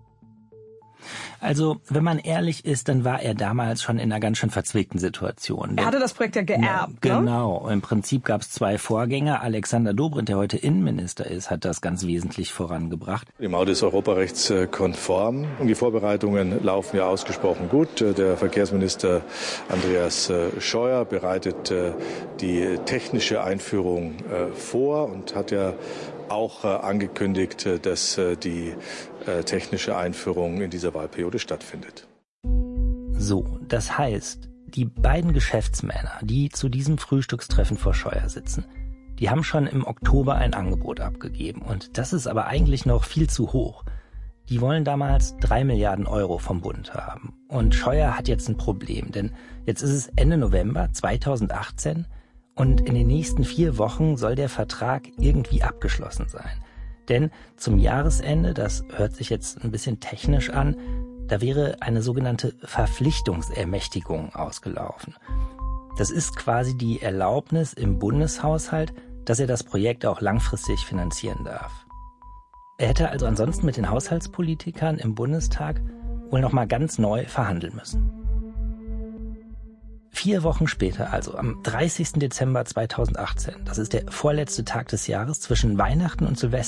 Also, wenn man ehrlich ist, dann war er damals schon in einer ganz schön verzwickten Situation. Er hatte das Projekt ja geerbt, ja, genau. Ne? Im Prinzip gab es zwei Vorgänger. Alexander Dobrindt, der heute Innenminister ist, hat das ganz wesentlich vorangebracht. Die Maut ist europarechtskonform und die Vorbereitungen laufen ja ausgesprochen gut. Der Verkehrsminister Andreas Scheuer bereitet die technische Einführung vor und hat ja auch äh, angekündigt, äh, dass äh, die äh, technische Einführung in dieser Wahlperiode stattfindet. So, das heißt, die beiden Geschäftsmänner, die zu diesem Frühstückstreffen vor Scheuer sitzen, die haben schon im Oktober ein Angebot abgegeben. Und das ist aber eigentlich noch viel zu hoch. Die wollen damals drei Milliarden Euro vom Bund haben. Und Scheuer hat jetzt ein Problem, denn jetzt ist es Ende November zweitausendachtzehn und in den nächsten vier Wochen soll der Vertrag irgendwie abgeschlossen sein. Denn zum Jahresende, das hört sich jetzt ein bisschen technisch an, da wäre eine sogenannte Verpflichtungsermächtigung ausgelaufen. Das ist quasi die Erlaubnis im Bundeshaushalt, dass er das Projekt auch langfristig finanzieren darf. Er hätte also ansonsten mit den Haushaltspolitikern im Bundestag wohl noch mal ganz neu verhandeln müssen. Vier Wochen später, also am dreißigsten Dezember zweitausendachtzehn, das ist der vorletzte Tag des Jahres zwischen Weihnachten und Silvester,